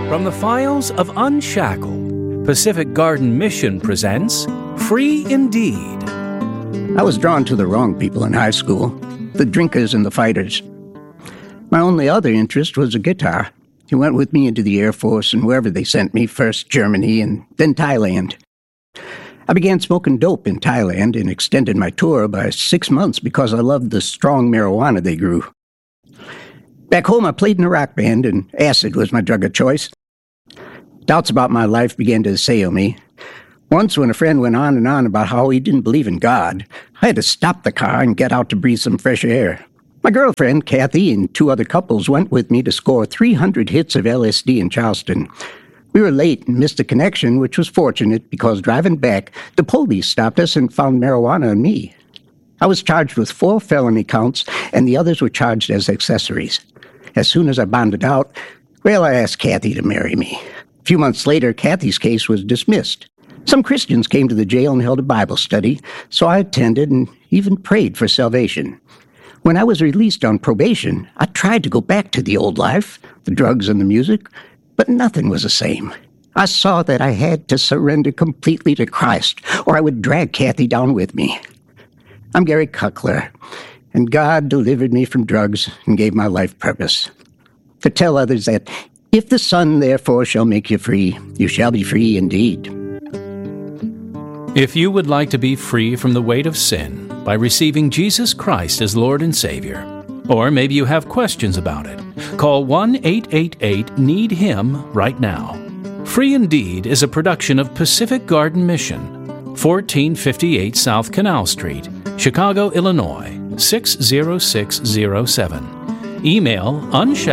From the files of Unshackled, Pacific Garden Mission presents Free Indeed. I was drawn to the wrong people in high school, the drinkers and the fighters. My only other interest was a guitar. It went with me into the Air Force and wherever they sent me, first Germany and then Thailand. I began smoking dope in Thailand and extended my tour by 6 months because I loved the strong marijuana they grew. Back home, I played in a rock band, and acid was my drug of choice. Doubts about my life began to assail me. Once, when a friend went on and on about how he didn't believe in God, I had to stop the car and get out to breathe some fresh air. My girlfriend, Kathy, and 2 other couples went with me to score 300 hits of LSD in Charleston. We were late and missed the connection, which was fortunate because driving back, the police stopped us and found marijuana on me. I was charged with 4 felony counts, and the others were charged as accessories. As soon as I bonded out, I asked Kathy to marry me. A few months later, Kathy's case was dismissed. Some Christians came to the jail and held a Bible study, so I attended and even prayed for salvation. When I was released on probation, I tried to go back to the old life, the drugs and the music, but nothing was the same. I saw that I had to surrender completely to Christ, or I would drag Kathy down with me. I'm Gary Kuckler, and God delivered me from drugs and gave my life purpose. To tell others that, if the Son therefore shall make you free, you shall be free indeed. If you would like to be free from the weight of sin by receiving Jesus Christ as Lord and Savior, or maybe you have questions about it, call 1-888-NEED-HIM right now. Free Indeed is a production of Pacific Garden Mission, 1458 South Canal Street, Chicago, Illinois, 60607. Email unshackled